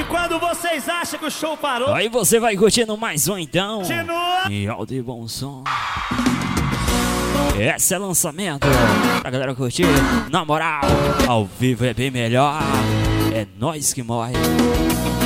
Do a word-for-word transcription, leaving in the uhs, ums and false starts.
quando vocês acham que o show parou, aí você vai curtindo mais um então. continua. E alto e bom som. Esse é lançamento pra galera curtir. Na moral, ao vivo é bem melhor. É nós que morre.